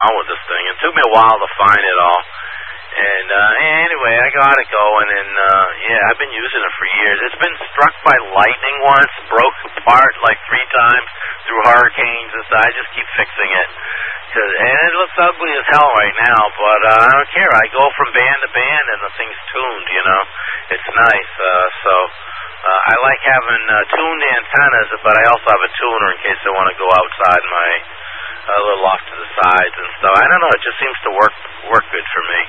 on with this thing. It took me a while to find it all. And anyway, I got it going, and I've been using it for years. It's been struck by lightning once, broke apart like 3 times through hurricanes and stuff. I just keep fixing it. And it looks ugly as hell right now, but I don't care. I go from band to band, and the thing's tuned, you know. It's nice. I like having tuned antennas, but I also have a tuner in case I want to go outside my a little off to the sides and stuff. I don't know. It just seems to work good for me.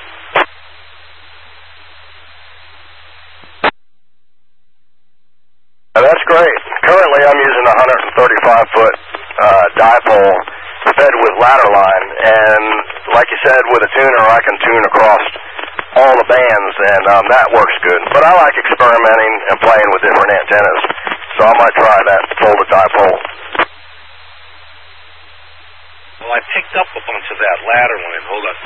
That's great. Currently, I'm using a 135-foot dipole fed with ladder line, and like you said, with a tuner, I can tune across all the bands, and that works good. But I like experimenting and playing with different antennas, so I might try that folded dipole. Well, I picked up a bunch of that ladder line. Hold on.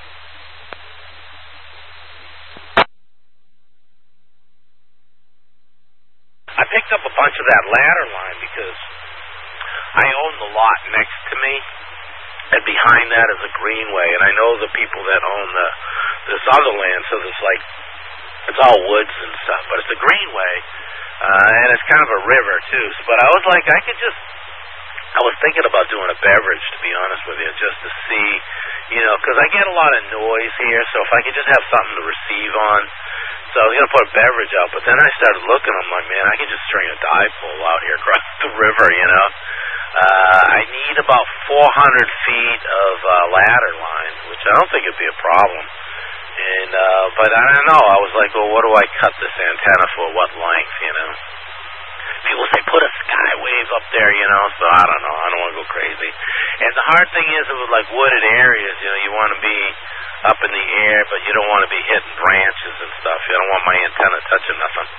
I picked up a bunch of that ladder line because I own the lot next to me, and behind that is a greenway, and I know the people that own this other land, so it's all woods and stuff, but it's a greenway, and it's kind of a river, too. But I was like, I was thinking about doing a beverage, to be honest with you, just to see, you know, because I get a lot of noise here, so if I could just have something to receive on. So I was going to put a beverage out, but then I started looking, I'm like, man, I could just string a dipole out here across the river, you know. I need about 400 feet of ladder line, which I don't think would be a problem. And but I don't know, I was like, well, what do I cut this antenna for? What length, you know? People say put a skywave up there, you know, so I don't know. I don't want to go crazy. And the hard thing is with like wooded areas, you know, you want to be up in the air, but you don't want to be hitting branches and stuff. You don't want my antenna touching nothing.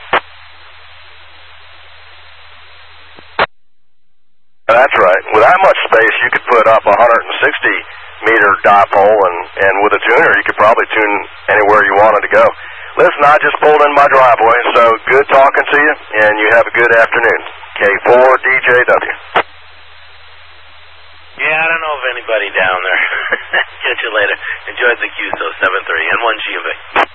That's right. With that much space, you could put up a 160-meter dipole, and with a tuner, you could probably tune anywhere you wanted to go. Listen, I just pulled in my driveway, so good talking to you, and you have a good afternoon. K4DJW. Yeah, I don't know of anybody down there. Catch you later. Enjoyed the QSO 73 and 1 GMB.